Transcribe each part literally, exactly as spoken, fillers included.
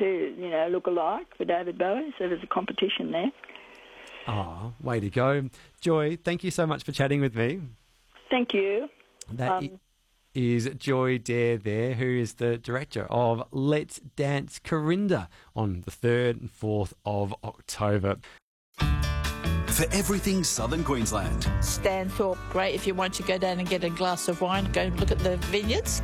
to, you know, look alike for David Bowie. So there's a competition there. Oh, way to go. Joy, thank you so much for chatting with me. Thank you. That Um, i- is Joy Dare there, who is the director of Let's Dance Corinda on the third and fourth of October. For everything Southern Queensland. Stanthorpe, great if you want to go down and get a glass of wine, go and look at the vineyards.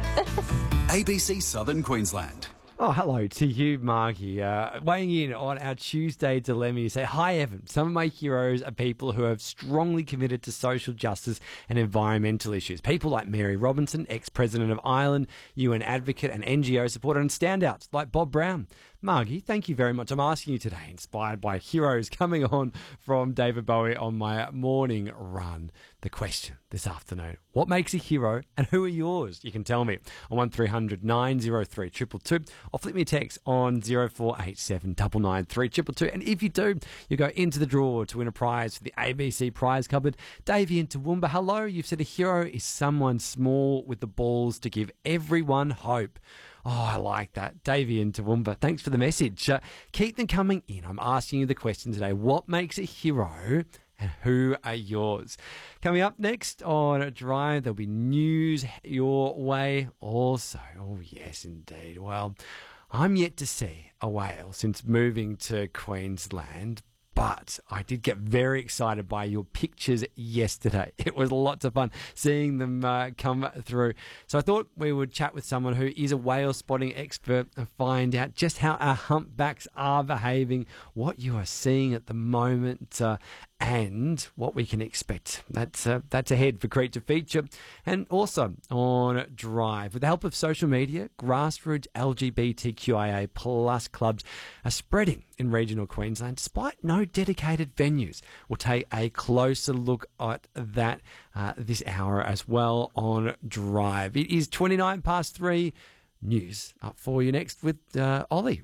A B C Southern Queensland. Oh, hello to you, Margie. Uh, weighing in on our Tuesday dilemma, you say, "Hi, Evan. Some of my heroes are people who have strongly committed to social justice and environmental issues. People like Mary Robinson, ex-president of Ireland, U N advocate and N G O supporter, and standouts like Bob Brown." Margie, thank you very much. I'm asking you today, inspired by heroes coming on from David Bowie on my morning run. The question this afternoon: what makes a hero, and who are yours? You can tell me on one three hundred nine oh three two two two, or flip me a text on zero four eight seven nine nine three two two two. And if you do, you go into the draw to win a prize for the A B C prize cupboard. Davey in Toowoomba, hello. You've said a hero is someone small with the balls to give everyone hope. Oh, I like that. Davey in Toowoomba, thanks for the message. Uh, keep them coming in. I'm asking you the question today: what makes a hero, and who are yours? Coming up next on Drive, there'll be news your way also. Oh, yes, indeed. Well, I'm yet to see a whale since moving to Queensland, but I did get very excited by your pictures yesterday. It was lots of fun seeing them uh, come through. So I thought we would chat with someone who is a whale spotting expert and find out just how our humpbacks are behaving, what you are seeing at the moment, uh, and what we can expect. That's uh, that's ahead for Creature Feature. And also on Drive, with the help of social media, grassroots L G B T Q I A plus clubs are spreading in regional Queensland despite no dedicated venues. We'll take a closer look at that uh, this hour as well on Drive. It is twenty-nine past three. News up for you next with uh, Ollie.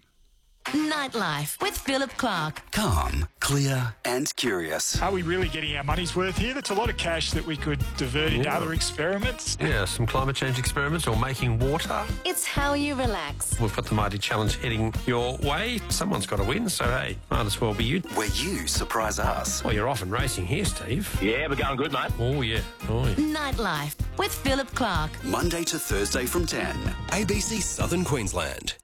Nightlife with Philip Clark. Calm, clear and curious. Are we really getting our money's worth here? That's a lot of cash that we could divert into Yeah. other experiments. Yeah, some climate change experiments or making water. It's how you relax. We've got the Mighty Challenge heading your way. Someone's got to win, so hey, might as well be you. Where you surprise us. Well, you're off and racing here, Steve. Yeah, we're going good, mate. Oh, yeah. Oh, yeah. Nightlife with Philip Clark. Monday to Thursday from ten. A B C Southern Queensland.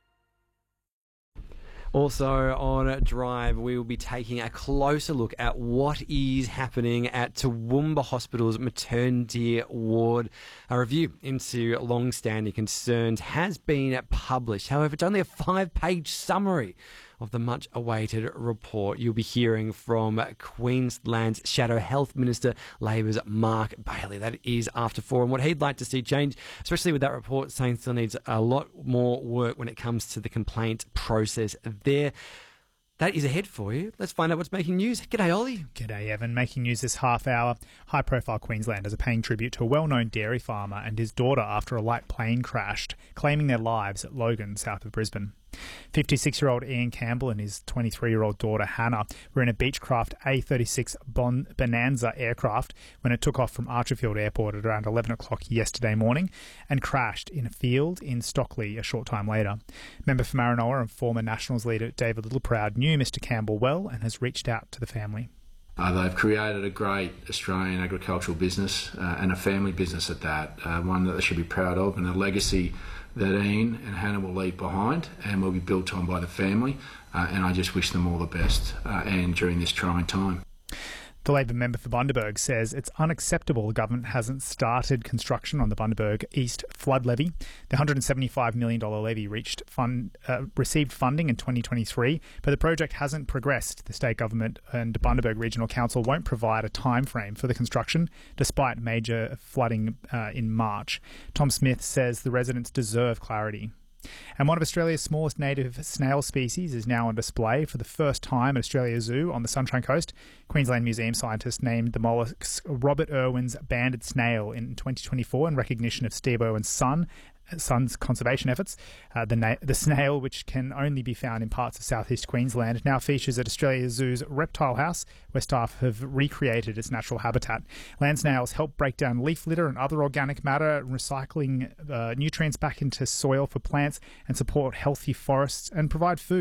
Also on Drive, we will be taking a closer look at what is happening at Toowoomba Hospital's maternity ward. A review into long-standing concerns has been published. However, it's only a five-page summary of the much-awaited report. You'll be hearing from Queensland's Shadow Health Minister, Labor's Mark Bailey. That is after four, and what he'd like to see change, especially with that report saying still needs a lot more work when it comes to the complaint process there. That is ahead for you. Let's find out what's making news. G'day, Ollie. G'day, Evan. Making news this half hour. High-profile Queenslanders are paying tribute to a well-known dairy farmer and his daughter after a light plane crashed, claiming their lives at Logan, south of Brisbane. fifty-six-year-old Ian Campbell and his twenty-three-year-old daughter Hannah were in a Beechcraft A thirty-six bon- Bonanza aircraft when it took off from Archerfield Airport at around eleven o'clock yesterday morning and crashed in a field in Stockley a short time later. Member for Maranoa and former Nationals leader David Littleproud knew Mister Campbell well and has reached out to the family. Uh, they've created a great Australian agricultural business uh, and a family business at that, uh, one that they should be proud of, and a legacy that Ian and Hannah will leave behind and will be built on by the family, uh, and I just wish them all the best uh, and during this trying time. The Labor member for Bundaberg says it's unacceptable the government hasn't started construction on the Bundaberg East flood levy. The one hundred seventy-five million dollars levy reached fund, uh, received funding in twenty twenty-three, but the project hasn't progressed. The state government and Bundaberg Regional Council won't provide a time frame for the construction, despite major flooding uh, in March. Tom Smith says the residents deserve clarity. And one of Australia's smallest native snail species is now on display for the first time at Australia Zoo on the Sunshine Coast. Queensland Museum scientists named the molluscs Robert Irwin's banded snail in twenty twenty-four in recognition of Steve Irwin's son. Son's conservation efforts. Uh, the, na- the snail, which can only be found in parts of southeast Queensland, now features at Australia Zoo's Reptile House, where staff have recreated its natural habitat. Land snails help break down leaf litter and other organic matter, recycling uh, nutrients back into soil for plants, and support healthy forests and provide food